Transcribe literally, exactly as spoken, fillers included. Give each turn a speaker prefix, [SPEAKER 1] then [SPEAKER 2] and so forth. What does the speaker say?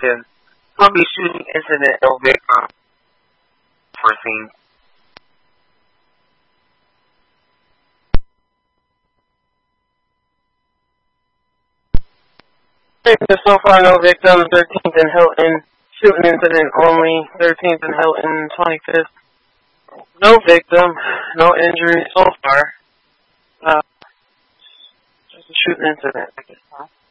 [SPEAKER 1] Washington. Police shooting incident, no victim. Foreseen. So far, no victims. thirteenth in Hilton. Shooting incident only. thirteenth in Hilton. twenty-fifth. No victim. No injuries so far. Uh, just a shooting incident.